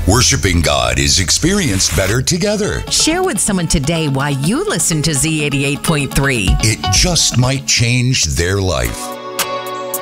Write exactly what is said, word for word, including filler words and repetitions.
Worshiping God is experienced better together. Share with someone today why you listen to Z eighty-eight point three. It just might change their life.